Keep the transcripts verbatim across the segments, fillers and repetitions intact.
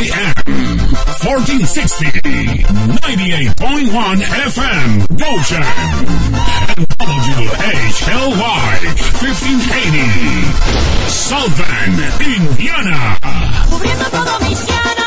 M, fourteen sixty, ninety-eight point one F M, Goshen, and W H L Y, fifteen eighty, South Bend, Indiana. Cubriendo todo Michiana.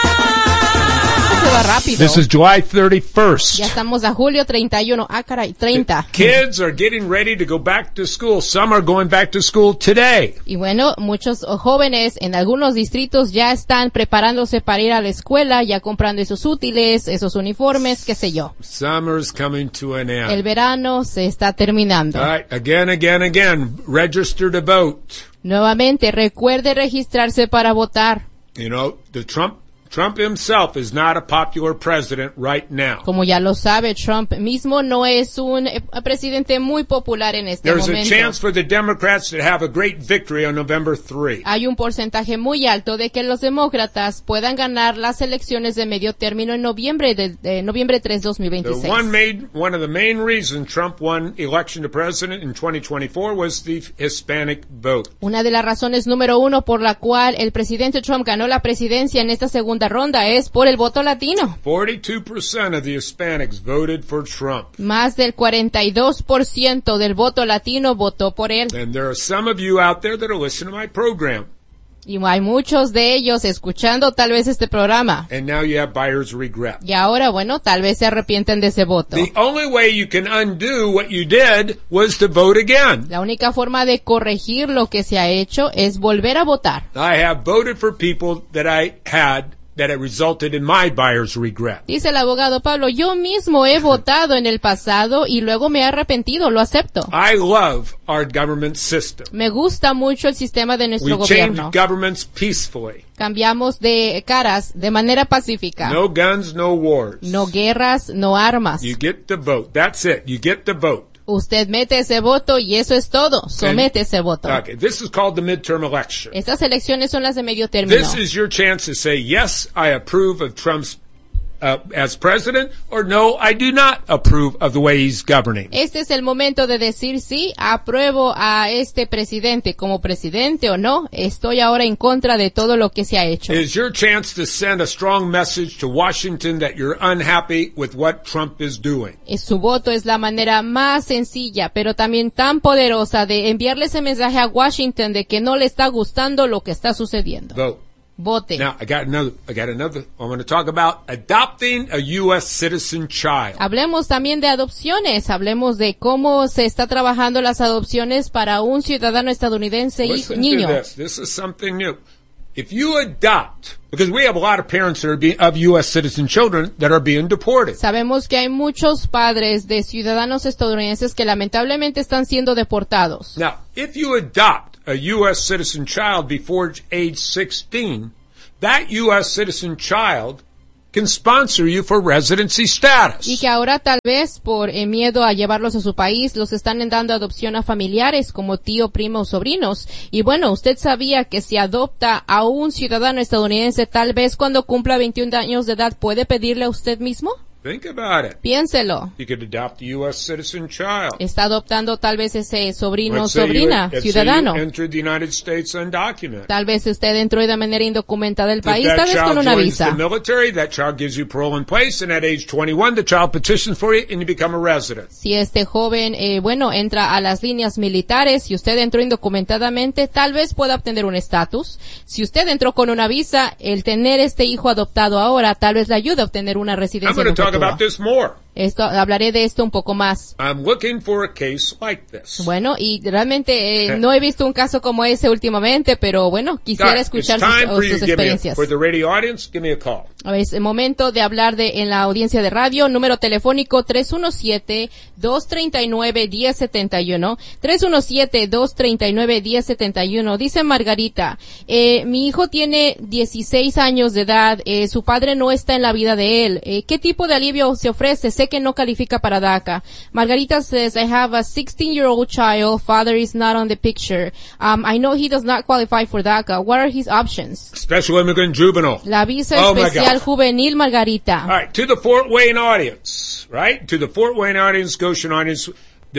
Se va rápido. This is July thirty-first. Ya estamos a julio treinta y uno. Ah, caray, treinta. Kids are getting ready to go back to school. Some are going back to school today. Y bueno, muchos jóvenes en algunos distritos ya están preparándose para ir a la escuela, ya comprando esos útiles, esos uniformes, qué sé yo. Summer's coming to an end. El verano se está terminando. All right, again, again, again, register to vote. Nuevamente, recuerde registrarse para votar. You know, the Trump Trump himself is not a popular president right now. Como ya lo sabe, Trump mismo no es un eh, presidente muy popular en este There's momento. a chance for the Democrats to have a great victory on November third. Hay un porcentaje muy alto de que los demócratas puedan ganar las elecciones de medio término en noviembre de, de noviembre tres, dos mil veintiséis. The one made one of the main reasons Trump won election to president in twenty twenty-four was the Hispanic vote. Una de las razones número uno por la cual el presidente Trump ganó la presidencia en esta segunda ronda es por el voto latino. forty-two percent of the Hispanics voted for Trump. Más del cuarenta y dos por ciento del voto latino votó por él. And there are some of you out there that are listening to my program. Y hay muchos de ellos escuchando tal vez este programa. And now you have buyer's regret. Y ahora, bueno, tal vez se arrepienten de ese voto. The only way you can undo what you did was to vote again. La única forma de corregir lo que se ha hecho es volver a votar. I have voted for people that I had that it resulted in my buyer's regret. Dice el abogado Pablo, yo mismo he votado en el pasado y luego me he arrepentido, lo acepto. I love our government system. Me gusta mucho el sistema de nuestro We gobierno. changed governments peacefully. Cambiamos de caras de manera pacífica. No guns, no wars. No guerras, no armas. You get the vote. That's it. You get the vote. Usted mete ese voto y eso es todo. Somete ese voto. Okay, this is called the midterm election. Estas elecciones son las de medio término. This is your chance to say, yes, I approve of Trump's uh, as president, or no, I do not approve of the way he's governing. Este es el momento de decir sí, apruebo a este presidente como presidente o no, estoy ahora en contra de todo lo que se ha hecho. It is your chance to send a strong message to Washington that you're unhappy with what Trump is doing. Su voto es la manera más sencilla, pero también tan poderosa de enviarle ese mensaje a Washington de que no le está gustando lo que está sucediendo. Vote. Vote. Now, I got another, I got another, I want to talk about adopting a U S citizen child. Hablemos también de adopciones, hablemos de cómo se está trabajando las adopciones para un ciudadano estadounidense y Listen niño. to this. This is something new. If you adopt, because we have a lot of parents that are being, of U S citizen children that are being deported. Sabemos que hay muchos padres de ciudadanos estadounidenses que lamentablemente están siendo deportados. Now, if you adopt a U S citizen child before age sixteen, that U S citizen child can sponsor you for residency status. Y que ahora tal vez por eh, miedo a llevarlos a su país los están dando adopción a familiares como tío, primo o sobrinos. Y bueno, usted sabía que si adopta a un ciudadano estadounidense, tal vez cuando cumpla veintiún años de edad puede pedirle a usted mismo. Think about it. Piénselo. You could adopt a U S citizen child. Está adoptando tal vez ese sobrino o Let's say you- sobrina, let's say ciudadano. you entered the United States undocumented. Tal vez usted entró de manera indocumentada del If país, that tal vez con child una joins visa. the military, that child gives you parole in place, and at age twenty-one, the child petitions for you, and you become a resident. Si este joven, eh, bueno, entra a las líneas militares y usted entró indocumentadamente, tal vez pueda obtener un estatus. Si usted entró con una visa, el tener este hijo adoptado ahora tal vez le ayude a obtener una I'm residencia going en to un talk futuro. about this more. Esto, hablaré de esto un poco más. I'm looking for a case like this. Bueno, y realmente eh, no he visto un caso como ese últimamente, pero bueno, quisiera All right, escuchar it's time sus, for you sus to give me a, experiencias. for the radio audience, give me a call. Es el momento de hablar de en la audiencia de radio, número telefónico tres uno siete, dos tres nueve, uno cero siete uno, tres uno siete, dos tres nueve, uno cero siete uno. Dice Margarita, eh, mi hijo tiene dieciséis años de edad, eh, su padre no está en la vida de él. Eh, ¿Qué tipo de alivio se ofrece? Sé que no califica para DACA. Margarita says, I have a sixteen-year-old child, father is not on the picture. Um, I know he does not qualify for DACA. What are his options? Special immigrant juvenile. La visa Oh, my especial God. juvenil, Margarita. All right, to the Fort Wayne audience, right? To the Fort Wayne audience, Goshen audience, there,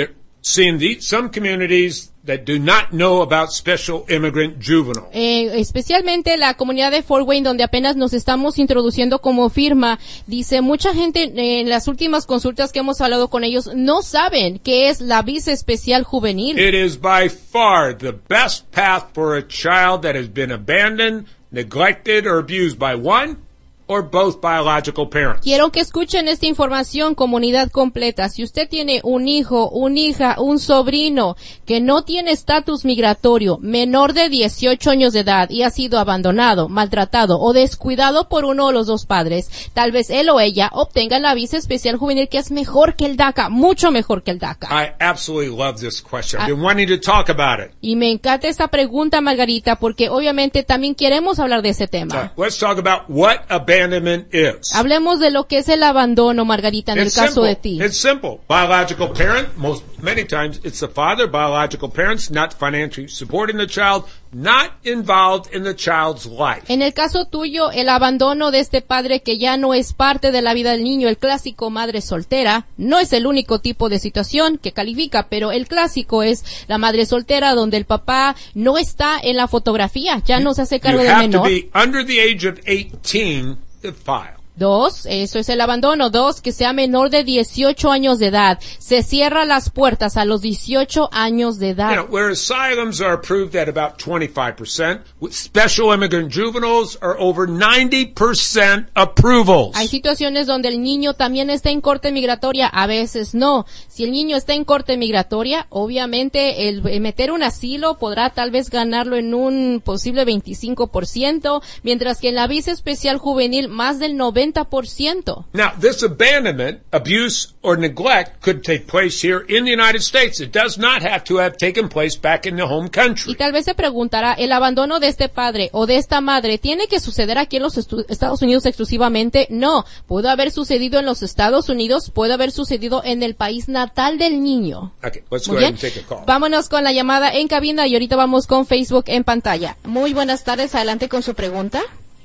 seeing the, some communities that do not know about special immigrant juvenile. Eh, especialmente la comunidad de Fort Wayne, donde apenas nos estamos introduciendo como firma, dice mucha gente eh, en las últimas consultas que hemos hablado con ellos no saben qué es la visa especial juvenil. It is by far the best path for a child that has been abandoned, neglected, or abused by one or both biological parents. Quiero que escuchen esta información, comunidad completa. Si usted tiene un hijo, una hija, un sobrino que no tiene estatus migratorio, menor de dieciocho años de edad y ha sido abandonado, maltratado o descuidado por uno de los dos padres, tal vez él o ella obtengan la visa especial juvenil, que es mejor que el DACA, mucho mejor que el DACA. I absolutely love this question. I've been wanting to talk about it. Y me encanta esta pregunta, Margarita, porque obviamente también queremos hablar de ese tema. Uh, let's talk about what abandonment is. Hablemos de lo que es el abandono, Margarita, en It's el caso simple. de ti. It's simple. Biological parent, most many times it's the father, biological parents not financially supporting the child, not involved in the child's life. En el caso tuyo, el abandono de este padre que ya no es parte de la vida del niño, el clásico madre soltera, no es el único tipo de situación que califica, pero el clásico es la madre soltera donde el papá no está en la fotografía, ya no se hace cargo You del have to menor. be under the age of eighteen to file. Dos, eso es el abandono. Dos, que sea menor de dieciocho años de edad. Se cierra las puertas a los dieciocho años de You edad. know, where asylums are approved at about twenty-five percent, with special immigrant juveniles are over ninety percent approvals. Hay situaciones donde el niño también está en corte migratoria, a veces no. Si el niño está en corte migratoria, obviamente el, el meter un asilo podrá tal vez ganarlo en un posible veinticinco por ciento, mientras que en la visa especial juvenil más del noventa por ciento. Now, this abandonment, abuse, or neglect could take place here in the United States. It does not have to have taken place back in the home Y country. tal vez se preguntará, ¿el abandono de este padre o de esta madre tiene que suceder aquí en los estu- Estados Unidos exclusivamente? No, puede haber sucedido en los Estados Unidos, puede haber sucedido en el país natal del niño. Okay, let's Muy go ahead bien, and take a call. vámonos con la llamada en cabina y ahorita vamos con Facebook en pantalla. Muy buenas tardes, adelante con su pregunta.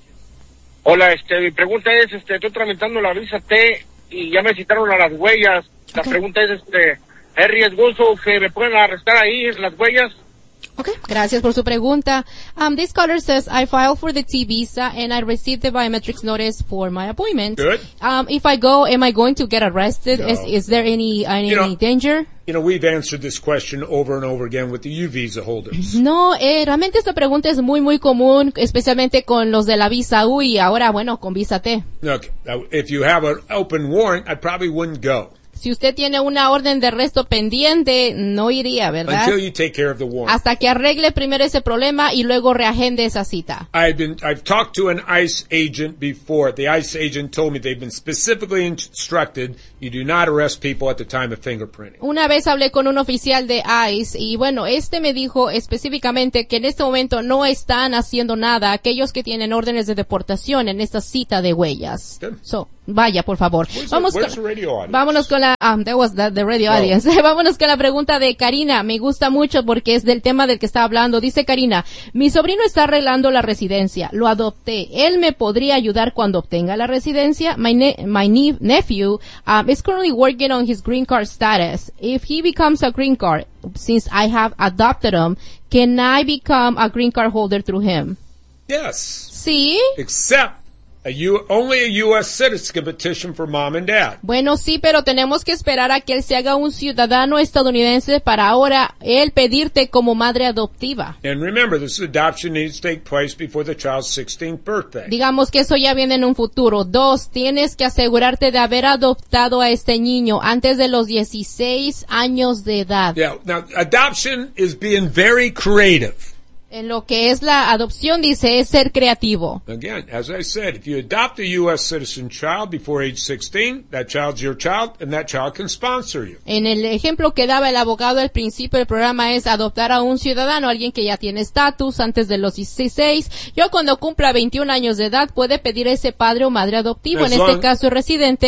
Hola, este, mi pregunta es, este, estoy tramitando la visa T y ya me citaron a las huellas. La Ok. pregunta es, este, ¿es riesgoso que me puedan arrestar ahí en las huellas? Okay, gracias por su pregunta. Um, this caller says, I filed for the T visa and I received the biometrics notice for my appointment. Good. Um, if I go, am I going to get arrested? No. Is, is there any, any You know- danger? You know, we've answered this question over and over again with the U visa holders. No, eh, realmente esta pregunta es muy, muy común, especialmente con los de la visa U y ahora, bueno, con visa T. Look, uh, if you have an open warrant, I probably wouldn't go Si usted tiene una orden de arresto pendiente, no iría, ¿verdad? until you take care of the warrant. Hasta que arregle primero ese problema y luego reagende esa cita. I've been, I've talked to an ICE agent before. The ICE agent told me they've been specifically instructed you do not arrest people at the time of fingerprinting. Una vez hablé con un oficial de ICE y bueno, este me dijo específicamente que en este momento no están haciendo nada aquellos que tienen órdenes de deportación en esta cita de huellas. Good. So, vaya, por favor. Where's the- Vamos where's con, the radio audience? vámonos con la, um, that was the, the radio Oh. audience. Vámonos con la pregunta de Karina. Me gusta mucho porque es del tema del que está hablando. Dice Karina, mi sobrino está arreglando la residencia. Lo adopté. ¿Él me podría ayudar cuando obtenga la residencia? My, ne my ne nephew um, is currently working on his green card status. If he becomes a green card, since I have adopted him, can I become a green card holder through him? Yes. Sí. Except a U, only a U S citizen can petition for mom and dad. Bueno, sí, pero tenemos que esperar a que él se haga un ciudadano estadounidense para ahora él pedirte como madre adoptiva. And remember, this adoption needs to take place before the child's sixteenth birthday. Digamos que eso ya viene en un futuro. Dos, tienes que asegurarte de haber adoptado a este niño antes de los dieciséis años de edad. Yeah. Now, adoption is being very creative. En lo que es la adopción, dice, es ser creativo. Again, as I said, if you adopt a U S citizen child before age sixteen, that child's your child, and that child can sponsor you. En el ejemplo que daba el abogado al principio del programa es adoptar a un ciudadano, alguien que ya tiene estatus antes de los dieciséis. Yo cuando cumpla veintiún años de edad puede pedir a ese padre o madre adoptivo. As En este long- caso residente,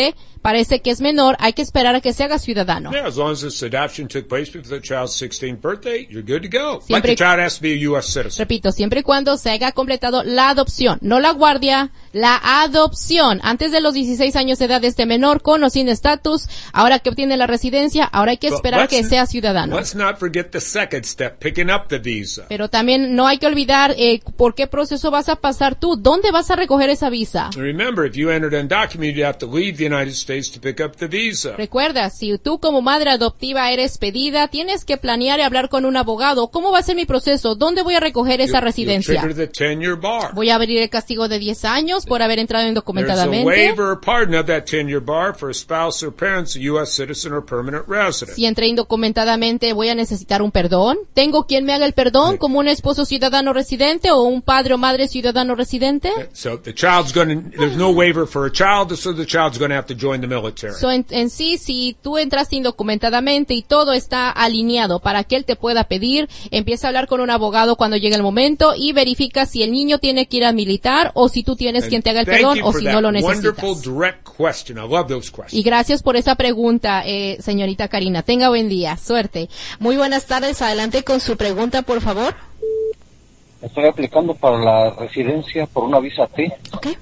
parece que es menor, hay que esperar a que se haga ciudadano. Yeah, as long as this adoption took place before the child's sixteenth birthday, you're good to go. Siempre, but the child has to be a U S citizen. Repito, siempre y cuando se haya completado la adopción, no la guardia, la adopción. Antes de los dieciséis años de edad de este menor, con o sin estatus, ahora que obtiene la residencia, ahora hay que esperar que sea ciudadano. Let's not forget the second step, picking up the visa. Pero también no hay que olvidar eh, por qué proceso vas a pasar tú, dónde vas a recoger esa visa. Remember, if you entered undocumented, you have to leave the United States to pick up the visa. Recuerda, si tú como madre adoptiva eres pedida, tienes que planear y hablar con un abogado. ¿Cómo va a ser mi proceso? ¿Dónde voy a recoger esa You, residencia? the ten-year bar. Voy a abrir el castigo de diez años por haber entrado There's a indocumentadamente. waiver or pardon of that ten-year bar for a spouse or parents, a U S citizen or permanent resident. Si entré indocumentadamente, voy a necesitar un perdón. ¿Tengo quien me haga el perdón, como un esposo ciudadano residente o un padre o madre ciudadano residente? So the child's going to, there's no waiver for a child, so the child's going to have to join the military. So en, en sí, si tú entraste indocumentadamente y todo está alineado para que él te pueda pedir, empieza a hablar con un abogado cuando llegue el momento y verifica si el niño tiene que ir a militar o si tú tienes And quien te haga el thank perdón you o for si that no lo wonderful necesitas. direct question. I love those questions. Y gracias por esa pregunta, eh, señorita Karina. Tenga buen día. Suerte. Muy buenas tardes. Adelante con su pregunta, por favor. Estoy aplicando para la residencia por una visa T. Okay.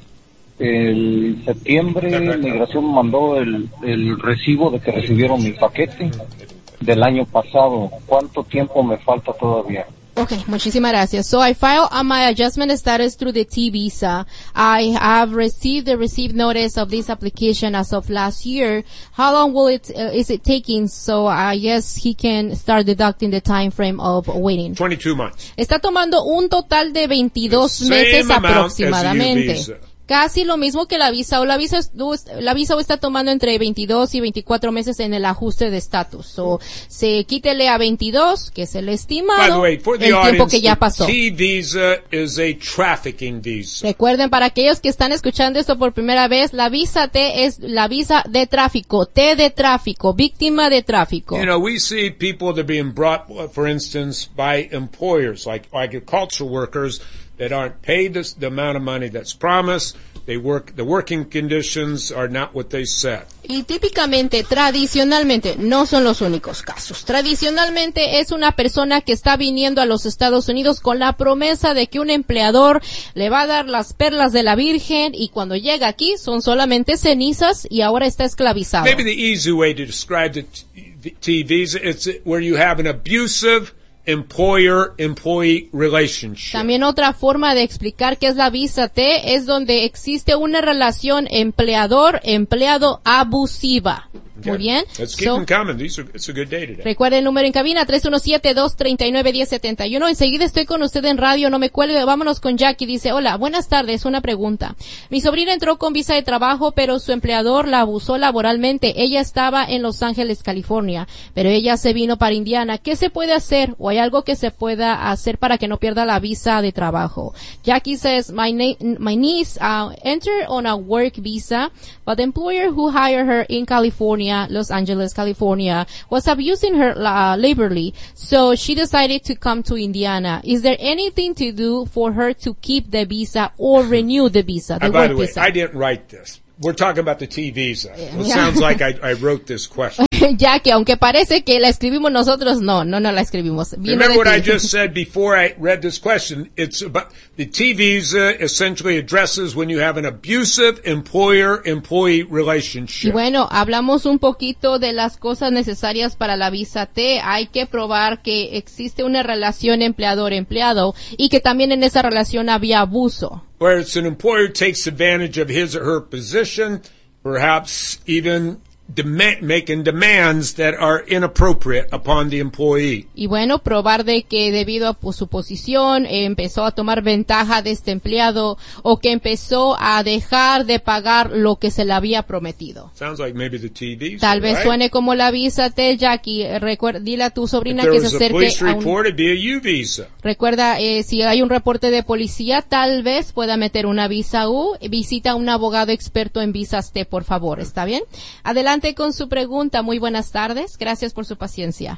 El septiembre Migración me mandó el, el recibo de que recibieron mi paquete del año pasado. ¿Cuánto tiempo me falta todavía? Okay, muchísimas gracias. So I filed on my adjustment status through the T visa. I have received the receipt notice of this application as of last year. How long will it, uh, is it taking? So I guess he can start deducting the time frame of waiting. twenty-two months. Está tomando un total de veintidós The same meses amount as the aproximadamente. visa. Casi lo mismo que la visa, o la visa, la visa está tomando entre veintidós y veinticuatro meses en el ajuste de estatus. O se quítele a veintidós, que es el By the estimado, way, for the el tiempo audience, que ya the pasó. T visa is a trafficking visa. Recuerden, para aquellos que están escuchando esto por primera vez, la visa T es la visa de tráfico, T de tráfico, víctima de tráfico. You know, we see people that are being brought, for instance, by employers, like agricultural workers, that aren't paid this, the amount of money that's promised. They work, the working conditions are not what they said. Y típicamente, tradicionalmente, no son los únicos casos. Tradicionalmente es una persona que está viniendo a los Estados Unidos con la promesa de que un empleador le va a dar las perlas de la Virgen y cuando llega aquí son solamente cenizas y ahora está esclavizado. Maybe the easy way to describe the T, T visa is where you have an abusive employer-employee relationship. También otra forma de explicar qué es la visa T es donde existe una relación empleador-empleado abusiva. Muy bien. Let's keep So, them coming. These are, it's a good day today. recuerde el número en cabina, tres uno siete, dos tres nueve, uno cero siete uno. Enseguida estoy con usted en radio, no me cuelgue. Vámonos con Jackie. Dice, hola, buenas tardes, una pregunta. Mi sobrina entró con visa de trabajo, pero su empleador la abusó laboralmente. Ella estaba en Los Ángeles, California, pero ella se vino para Indiana. ¿Qué se puede hacer? ¿O hay algo que se pueda hacer para que no pierda la visa de trabajo? Jackie says, my, na- my niece uh, entered on a work visa, but the employer who hired her in California, Los Angeles, California, was abusing her uh, laborly, so she decided to come to Indiana. Is there anything to do for her to keep the visa or renew the visa, the Uh, by work the way, visa? I didn't write this. We're talking about the T visa. It Yeah. sounds like I, I wrote this question. Ya que aunque parece que la escribimos nosotros, no, no, no la escribimos. Vino Remember de what I ti. just said before I read this question? It's about the T visa essentially addresses when you have an abusive employer-employee Y relationship. bueno, hablamos un poquito de las cosas necesarias para la visa T. Hay que probar que existe una relación empleador-empleado y que también en esa relación había abuso. Where it's an employer takes advantage of his or her position, perhaps even dema- making demands that are inappropriate upon the employee. Y bueno, probar de que debido a pues, su posición eh, empezó a tomar ventaja de este empleado o que empezó a dejar de pagar lo que se le había prometido. Sounds like maybe the T visa, Tal vez right? suene como la visa T, Jackie. Eh, recuer- dile a tu If sobrina there que se was a acerque police a un... report, it'd be a U visa. Recuerda, eh, si hay un reporte de policía, tal vez pueda meter una visa U. Visita a un abogado experto en visas T, por favor. ¿Está bien? Adelante con su pregunta. Muy buenas tardes. Gracias por su paciencia.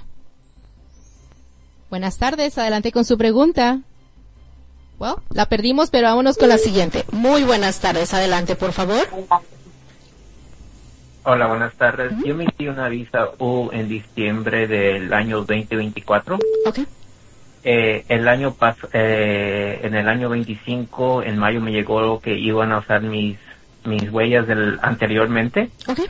Buenas tardes. Adelante con su pregunta. Well, la perdimos, pero vámonos con la siguiente. Muy buenas tardes. Adelante, por favor. Hola, buenas tardes. Uh-huh. Yo metí una visa U en diciembre del año veinte veinticuatro. Okay. Eh, el año pas eh, en el año veinticinco, en mayo me llegó que iban a usar mis mis huellas del anteriormente. Okay.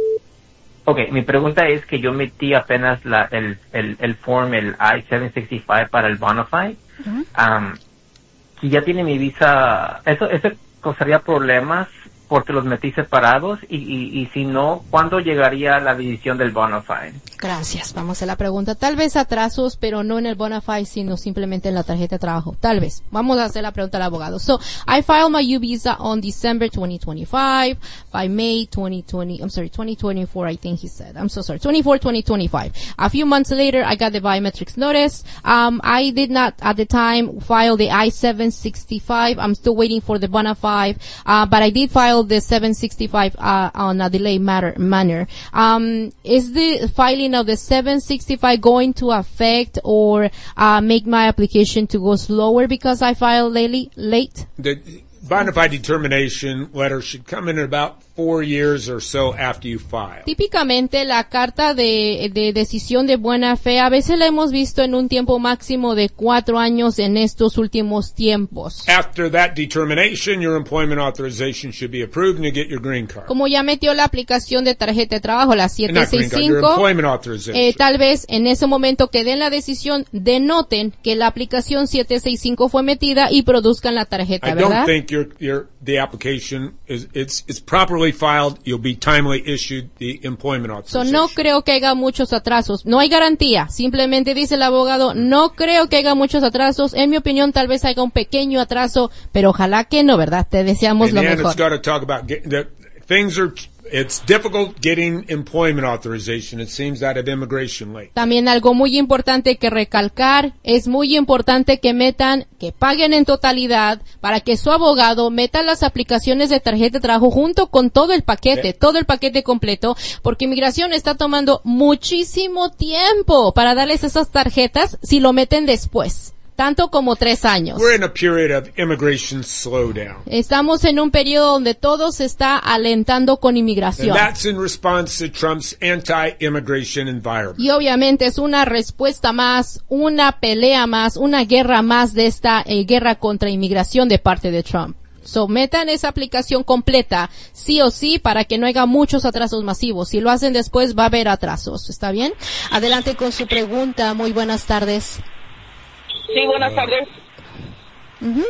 Okay, mi pregunta es que yo metí apenas la el el el form el I seven sixty-five para el Bonafide. Uh-huh. Um, si ya tiene mi visa, eso eso causaría problemas porque los metí separados y, y, y si no, ¿cuándo llegaría la división del Bonafide? Gracias. Vamos a la pregunta. Tal vez atrasos, pero no en el Bonafide, sino simplemente en la tarjeta de trabajo. Tal vez. Vamos a hacer la pregunta al abogado. So, I filed my U visa on December twenty twenty-five. By May twenty twenty, I'm sorry, twenty twenty-four, I think he said. I'm so sorry. twenty-four, twenty twenty-five. A few months later, I got the biometrics notice. Um, I did not, at the time, file the I seven sixty-five. I'm still waiting for the Bonafide. Uh, but I did file the seven sixty-five, uh, on a delay matter, manner. Um, is the filing of the seven sixty-five going to affect or, uh, make my application to go slower because I filed lately, late? The Bonafide determination letter should come in about four years or so after you file. Típicamente la carta de, de decisión de buena fe a veces la hemos visto en un tiempo máximo de cuatro años en estos últimos tiempos. After that determination, your employment authorization should be approved and you get your green card. Como ya metió la aplicación de tarjeta de trabajo, la siete sesenta y cinco, card, your employment authorization. Eh, tal vez en ese momento que den la decisión, denoten que la aplicación siete sesenta y cinco fue metida y produzcan la tarjeta, I ¿verdad? don't think your, your, the application is, it's, it's properly filed, you'll be timely issued the employment authorization. So, no creo que haya muchos atrasos. No hay garantía. Simplemente dice el abogado, no creo que haya muchos atrasos. En mi opinión, tal vez haya un pequeño atraso, pero ojalá que no, ¿verdad? Te deseamos And lo then mejor. It's got to talk about get, the, things are, it's difficult getting employment authorization. It seems out of immigration late. También algo muy importante que recalcar, es muy importante que metan, que paguen en totalidad para que su abogado meta las aplicaciones de tarjeta de trabajo junto con todo el paquete, Yeah. todo el paquete completo, porque inmigración está tomando muchísimo tiempo para darles esas tarjetas si lo meten después. Tanto como tres años. We're in a period of immigration slowdown. Estamos en un periodo donde todo se está alentando con And inmigración. that's in response to Trump's anti-immigration environment. Y obviamente es una respuesta más, una pelea más, una guerra más de esta eh, guerra contra inmigración de parte de Trump. So, metan esa aplicación completa, sí o sí, para que no haya muchos atrasos masivos. Si lo hacen después, va a haber atrasos. ¿Está bien? Adelante con su pregunta. Muy buenas tardes. Sí, buenas tardes. Uh-huh.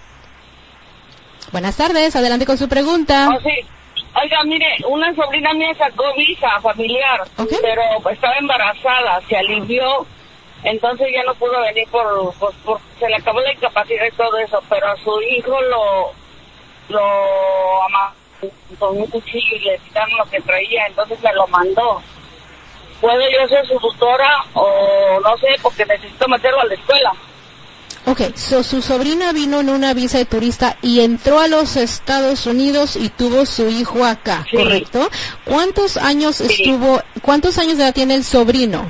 Buenas tardes, adelante con su pregunta. Oh, sí. Oiga, mire, una sobrina mía sacó visa familiar, Okay. pero estaba embarazada, se alivió, entonces ya no pudo venir por, por, por, se le acabó la incapacidad y todo eso, pero a su hijo lo, lo amarraron con un cuchillo y le quitaron lo que traía, entonces me lo mandó. ¿Puedo yo ser su tutora o no sé, porque necesito meterlo a la escuela? Okay, so su sobrina vino en una visa de turista y entró a los Estados Unidos y tuvo su hijo acá, Sí. ¿correcto? ¿Cuántos años Sí. estuvo, cuántos años de edad tiene el sobrino?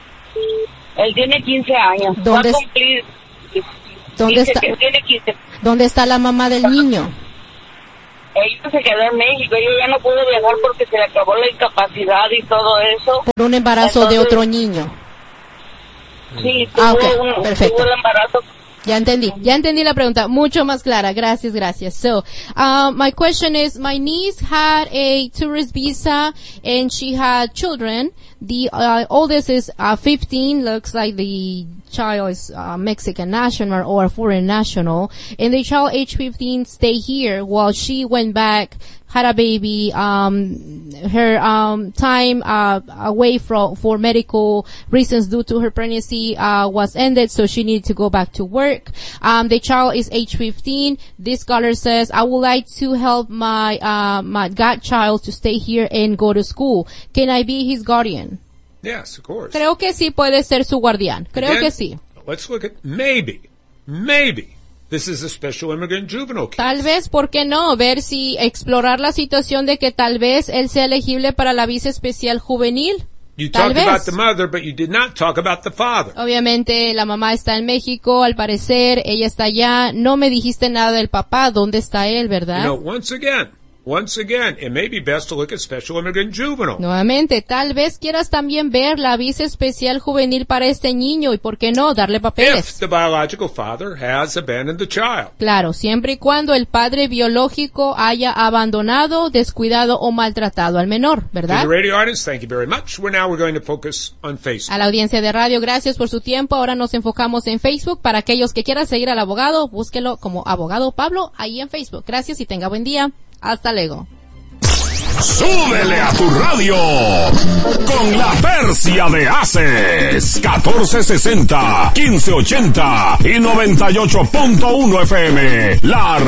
Él tiene quince años. ¿Dónde Va a es- cumplir. ¿Dónde dice está? que tiene quince. ¿Dónde está la mamá del niño? Ella se quedó en México, ella ya no pudo viajar porque se le acabó la incapacidad y todo eso. Por un embarazo de Entonces- otro niño. Sí, tuvo, Ah, ok, un, perfecto. tuvo el embarazo. Ya entendí, ya entendí la pregunta, mucho más clara, gracias, gracias. So, uh, my question is, my niece had a tourist visa and she had children. The uh, oldest is uh, fifteen, looks like the child is uh, Mexican national or a foreign national, and the child age fifteen stay here while she went back, had a baby. Um, her um, time uh, away from for medical reasons due to her pregnancy uh, was ended, so she needed to go back to work. Um, the child is age fifteen. This scholar says, "I would like to help my uh, my godchild to stay here and go to school. Can I be his guardian?" Yes, of course. Creo que sí puede ser su guardián. Creo Again, que sí. Let's look at maybe, maybe this is a special immigrant juvenile case. Tal vez, ¿por qué no? Ver si explorar la situación de que tal vez él sea elegible para la visa especial juvenil. You Tal talked about vez. the mother, but you did not talk about the father. Obviamente la mamá está en México, al parecer ella está allá. No me dijiste nada del papá, ¿dónde está él, You verdad? know, once again, once again, it may be best to look at special immigrant juvenile. Nuevamente, tal vez quieras también ver la visa especial juvenil para este niño y por qué no darle If papeles. the biological father has abandoned the child. Claro, siempre y cuando el padre biológico haya abandonado, descuidado o maltratado al menor, To ¿verdad? the radio audience, thank you very much. We're now we're going to focus on Facebook. A la audiencia de radio, gracias por su tiempo. Ahora nos enfocamos en Facebook. Para aquellos que quieran seguir al abogado, búsquelo como Abogado Pablo ahí en Facebook. Gracias y tenga buen día. Hasta luego. Súbele a tu radio con la Persia de Aces, catorce sesenta, quince ochenta y noventa y ocho punto uno F M. La